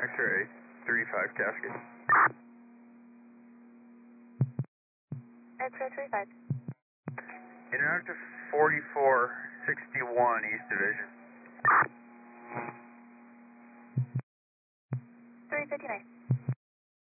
X-ray 35 casket. X-ray 35. Interactive 4461 East Division.